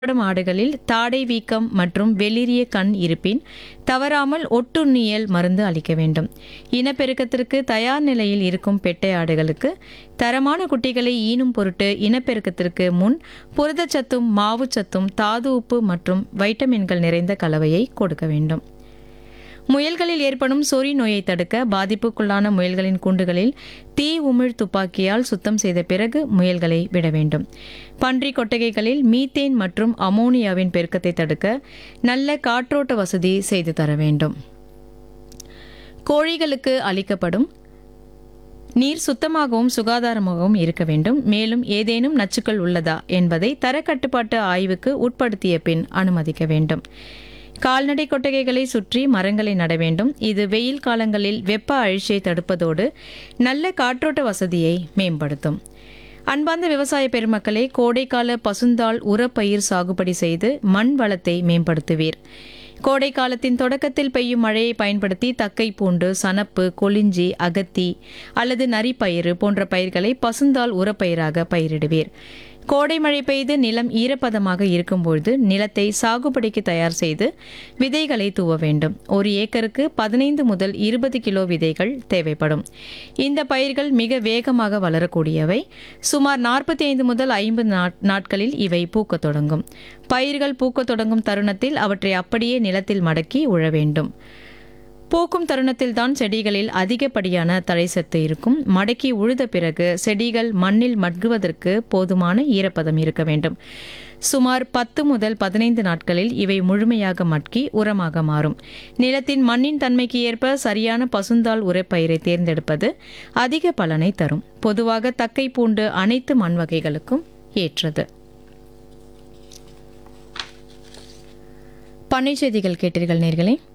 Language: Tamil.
ஆடுகளில் தாடை வீக்கம் மற்றும் வெளிரிய கண் இருப்பின் தவறாமல் ஒட்டுண்ணியல் மருந்து அளிக்க வேண்டும். இனப்பெருக்கத்திற்கு தயார் நிலையில் இருக்கும் பெட்டை ஆடுகளுக்கு தரமான குட்டிகளை ஈனும் பொருட்டு இனப்பெருக்கத்திற்கு முன் புரதச்சத்தும் மாவுச்சத்தும் தாது உப்பு மற்றும் வைட்டமின்கள் நிறைந்த கலவையை கொடுக்க வேண்டும். முயல்களில் ஏற்படும் சொறி நோயை தடுக்க பாதிப்புக்குள்ளான முயல்களின் கூண்டுகளில் தீ உமிழ் துப்பாக்கியால் சுத்தம் செய்த பிறகு முயல்களை விட வேண்டும். பன்றி கொட்டகைகளில் மீத்தேன் மற்றும் அமோனியாவின் பெருக்கத்தை தடுக்க நல்ல காற்றோட்ட வசதி செய்து தர வேண்டும். கோழிகளுக்கு அளிக்கப்படும் நீர் சுத்தமாகவும் சுகாதாரமாகவும் இருக்க வேண்டும். மேலும் ஏதேனும் நச்சுக்கள் உள்ளதா என்பதை தரக்கட்டுப்பாட்டு ஆய்வுக்கு உட்படுத்திய பின் அனுமதிக்க வேண்டும். கால்நடை கொட்டகைகளை சுற்றி மரங்களை நட வேண்டும். இது வெயில் காலங்களில் வெப்ப அழற்சியை தடுப்பதோடு நல்ல காற்றோட்ட வசதியை மேம்படுத்தும். அன்பார்ந்த விவசாய பெருமக்களே, கோடைக்கால பசுந்தாள் உரப்பயிர் சாகுபடி செய்து மண் வளத்தை மேம்படுத்துவீர். கோடை காலத்தின் தொடக்கத்தில் பெய்யும் மழையை பயன்படுத்தி தக்கை பூண்டு, சணப்பு, கொளிஞ்சி, அகத்தி அல்லது நரிப்பயிறு போன்ற பயிர்களை பசுந்தாள் உரப்பயிராக பயிரிடுவீர். கோடை மழை பெய்து நிலம் ஈரப்பதமாக இருக்கும்போது நிலத்தை சாகுபடிக்கு தயார் செய்து விதைகளை தூவ வேண்டும். ஒரு ஏக்கருக்கு 15 முதல் 20 கிலோ விதைகள் தேவைப்படும். இந்த பயிர்கள் மிக வேகமாக வளரக்கூடியவை. சுமார் 45 முதல் 50 நாட்களில் இவை பூக்கத் தொடங்கும். பயிர்கள் பூக்கத் தொடங்கும் தருணத்தில் அவற்றை அப்படியே நிலத்தில் மடக்கி உழ வேண்டும். பூக்கும் தருணத்தில்தான் செடிகளில் அதிகப்படியான தழைச்சத்து இருக்கும். மடக்கி உழுத பிறகு செடிகள் மண்ணில் மட்குவதற்கு போதுமான ஈரப்பதம் இருக்க வேண்டும். சுமார் 10 முதல் 15 நாட்களில் இவை முழுமையாக மட்கி உரமாக மாறும். நிலத்தின் மண்ணின் தன்மைக்கு ஏற்ப சரியான பசுந்தாள் உரப்பயிரை தேர்ந்தெடுப்பது அதிக பலனை தரும். பொதுவாக தக்கை பூண்டு அனைத்து மண் வகைகளுக்கும் ஏற்றது. பண்ணை செய்திகள் கேட்டீர்கள் நேயர்களே.